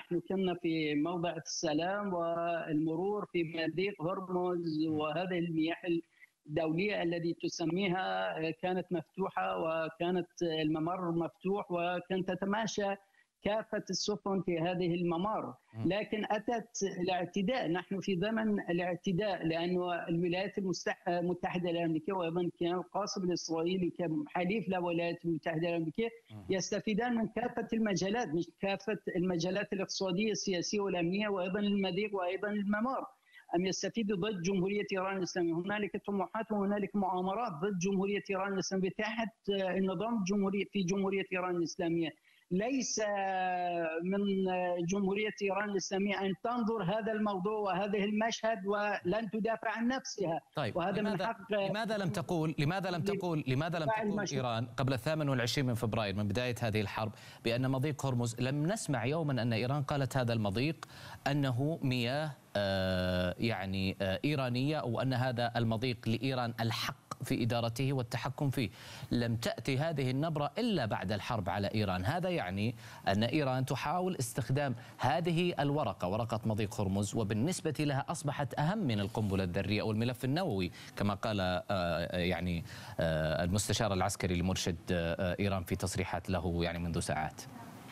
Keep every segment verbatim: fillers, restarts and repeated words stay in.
نحن كنا في موضع السلام والمرور في مضيق هرمز، وهذه المياه الدولية التي تسميها كانت مفتوحة، وكانت الممر مفتوح، وكانت تتماشى كافة السفن في هذه الممار. لكن أتت الاعتداء، نحن في زمن الاعتداء، لأن الولايات المتحدة الأمريكية وأيضا الكيان القاصم الإسرائيلي كحليف للولايات المتحدة الأمريكية يستفيدان من كافة المجالات، من كافة المجالات الاقتصادية السياسية والأمنية، وأيضا المضيق وأيضا الممار، أن يستفيدوا ضد جمهورية إيران الإسلامية. هنالك طموحات وهنالك مؤامرات ضد جمهورية إيران الإسلامية تحت النظام الجمهوري في جمهورية إيران الإسلامية. ليس من جمهورية إيران الإسلامية أن تنظر هذا الموضوع وهذه المشهد ولن تدافع عن نفسها. طيب وهذا لماذا من حق لماذا لم تقول لماذا لم تقول لماذا لم تقول إيران قبل الثامن والعشرين من فبراير من بداية هذه الحرب بأن مضيق هرمز، لم نسمع يوما أن إيران قالت هذا المضيق أنه مياه آه يعني آه إيرانية، أو أن هذا المضيق لإيران الحق في إدارته والتحكم فيه. لم تأتي هذه النبرة إلا بعد الحرب على إيران. هذا يعني أن إيران تحاول استخدام هذه الورقة، ورقة مضيق هرمز، وبالنسبة لها أصبحت أهم من القنبلة الذرية أو الملف النووي كما قال يعني المستشار العسكري لمرشد إيران في تصريحات له يعني منذ ساعات.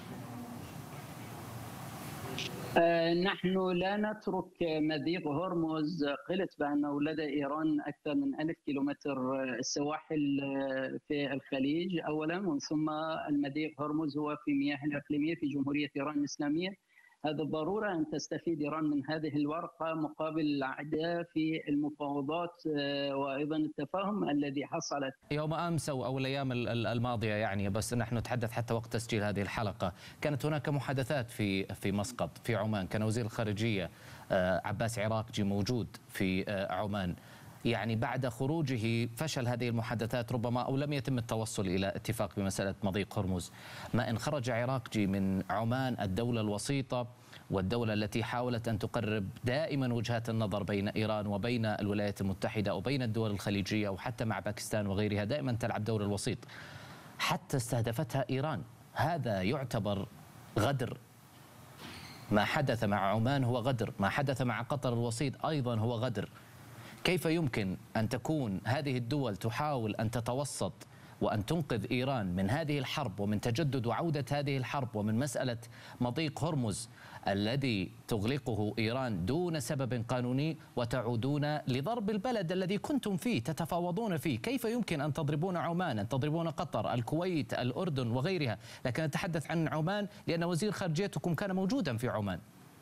نحن لا نترك مضيق هرمز. قلت بأنه لدى إيران أكثر من ألف كيلومتر السواحل في الخليج أولا، ومن ثم المضيق هرمز هو في مياه الإقليمية في جمهورية إيران الإسلامية. هذا ضرورة أن تستفيد إيران من هذه الورقة مقابل الأعداء في المفاوضات وأيضا التفاهم الذي حصلت يوم أمس أو الأيام الماضية. يعني بس نحن نتحدث حتى وقت تسجيل هذه الحلقة كانت هناك محادثات في في مسقط في عمان، كان وزير الخارجية عباس عراقجي موجود في عمان. يعني بعد خروجه فشل هذه المحادثات ربما، أو لم يتم التوصل إلى اتفاق بمسألة مضيق هرمز. ما إن خرج عراقجي من عمان الدولة الوسيطة والدولة التي حاولت أن تقرب دائما وجهات النظر بين إيران وبين الولايات المتحدة أو بين الدول الخليجية وحتى مع باكستان وغيرها، دائما تلعب دور الوسيط، حتى استهدفتها إيران. هذا يعتبر غدر. ما حدث مع عمان هو غدر، ما حدث مع قطر الوسيط أيضا هو غدر. كيف يمكن أن تكون هذه الدول تحاول أن تتوسط وأن تنقذ إيران من هذه الحرب ومن تجدد وعودة هذه الحرب ومن مسألة مضيق هرمز الذي تغلقه إيران دون سبب قانوني، وتعودون لضرب البلد الذي كنتم فيه تتفاوضون فيه؟ كيف يمكن أن تضربون عمان، أن تضربون قطر، الكويت، الأردن وغيرها؟ لكن نتحدث عن عمان لأن وزير خارجيتكم كان موجودا في عمان.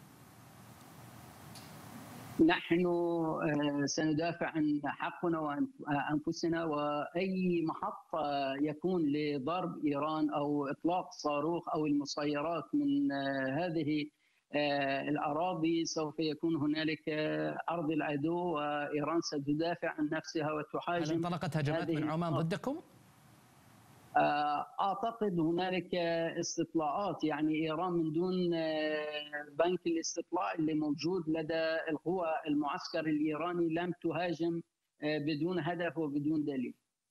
نحن سندافع عن حقنا وأنفسنا، وأي محطة يكون لضرب إيران أو إطلاق صاروخ أو المسيرات من هذه الأراضي سوف يكون هنالك أرض العدو، وإيران ستدافع عن نفسها وتحاجم. هل انطلقت هجمات من عمان ضدكم؟ أعتقد هنالك استطلاعات، يعني إيران من دون بنك الاستطلاع اللي موجود لدى القوى المعسكر الإيراني لم تهاجم بدون هدف وبدون دليل.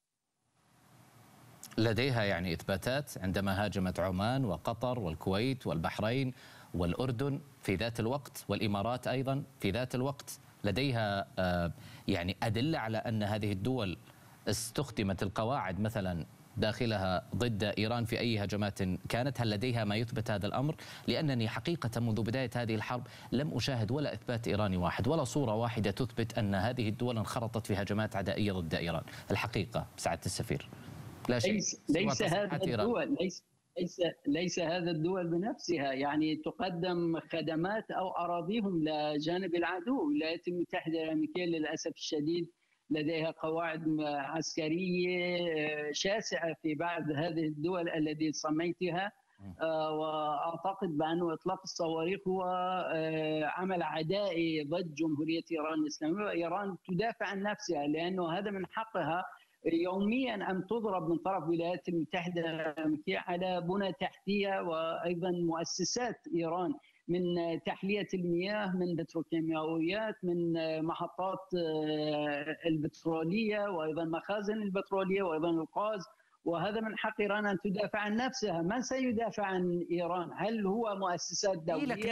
لديها يعني إثباتات عندما هاجمت عمان وقطر والكويت والبحرين والأردن في ذات الوقت والإمارات أيضا في ذات الوقت، لديها يعني أدلة على أن هذه الدول استخدمت القواعد مثلا داخلها ضد إيران في أي هجمات كانت؟ هل لديها ما يثبت هذا الأمر؟ لأنني حقيقة منذ بداية هذه الحرب لم أشاهد ولا إثبات إيراني واحد ولا صورة واحدة تثبت أن هذه الدول انخرطت في هجمات عدائية ضد إيران. الحقيقة سعادة السفير لا شيء. ليس, ليس هذا الدول ليس ليس ليس هذا الدول بنفسها يعني تقدم خدمات أو أراضيهم لجانب العدو. الولايات المتحدة الأمريكية للأسف الشديد لديها قواعد عسكرية شاسعة في بعض هذه الدول التي سميتها، وأعتقد بأن إطلاق الصواريخ هو عمل عدائي ضد جمهورية إيران الإسلامية، وإيران تدافع عن نفسها لأنه هذا من حقها يوميا أن تضرب من طرف الولايات المتحدة الأمريكية على بنى تحتية وأيضا مؤسسات إيران، من تحلية المياه، من بتروكيماويات، من محطات البترولية وأيضا مخازن البترولية وأيضا الغاز. وهذا من حق إيران أن تدافع عن نفسها. من سيدافع عن إيران؟ هل هو مؤسسات دولية؟